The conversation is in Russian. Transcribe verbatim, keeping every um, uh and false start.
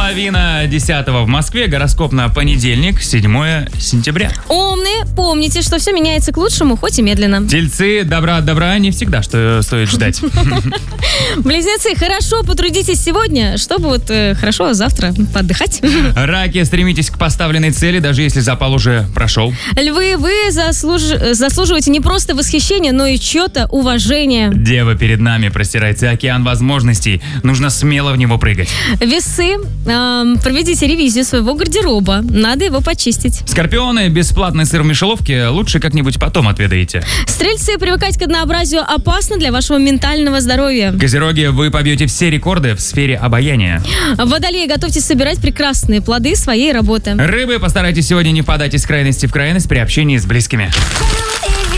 Половина десятого в Москве. Гороскоп на понедельник, седьмое сентября. Умные, помните, что все меняется к лучшему, хоть и медленно. Тельцы, добра от добра не всегда, что стоит ждать. Близнецы, хорошо потрудитесь сегодня, чтобы вот э, хорошо завтра поотдыхать. Раки, стремитесь к поставленной цели, даже если запал уже прошел. Львы, вы заслуж- заслуживаете не просто восхищения, но и чьё-то уважения. Дева, перед нами простирается океан возможностей. Нужно смело в него прыгать. Весы, эм, проведите ревизию своего гардероба. Надо его почистить. Скорпионы, бесплатный сыр в мышеловке лучше как-нибудь потом отведаете. Стрельцы, привыкать к однообразию опасно для вашего ментального здоровья. Козероги, вы побьете все рекорды в сфере обаяния. Водолеи, готовьтесь собирать прекрасные плоды своей работы. Рыбы, постарайтесь сегодня не впадать из крайности в крайность при общении с близкими.